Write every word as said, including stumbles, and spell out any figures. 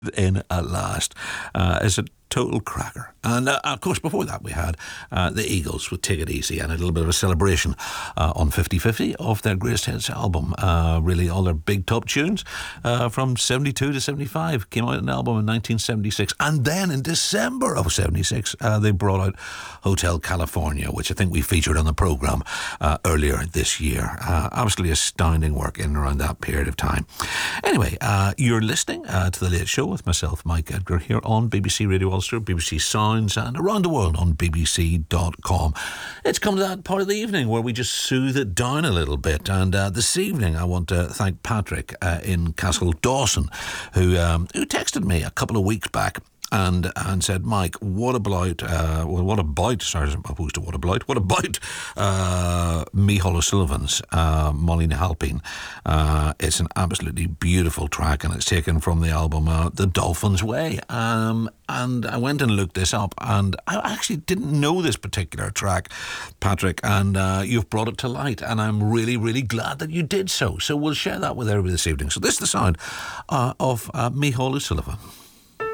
In at last. Uh, it's a total cracker. And uh, of course, before that, we had uh, the Eagles with Take It Easy and a little bit of a celebration uh, on fifty fifty of their Greatest Hits album. Uh, really, all their big top tunes uh, from seventy-two to seventy-five came out in an album in nineteen seventy-six. And then in December of seventy-six, uh, they brought out Hotel California, which I think we featured on the programme uh, earlier this year. Uh, absolutely astounding work in and around that period of time. Anyway, uh, you're listening uh, to The Late Show with myself, Mike Edgar, here on B B C Radio Ulster, B B C Sounds, and around the world on b b c dot com. It's come to that part of the evening where we just soothe it down a little bit. And uh, this evening, I want to thank Patrick uh, in Castle Dawson, who um, who texted me a couple of weeks back. And and said, Mike, what about, uh, well, what about, sorry, as opposed to what about, what about uh, Micheál O'Sullivan's uh, Molly na Halpin? Uh, it's an absolutely beautiful track, and it's taken from the album uh, The Dolphin's Way. Um, and I went and looked this up, and I actually didn't know this particular track, Patrick, and uh, you've brought it to light, and I'm really, really glad that you did so. So we'll share that with everybody this evening. So this is the sound uh, of uh, Micheál O'Sullivan.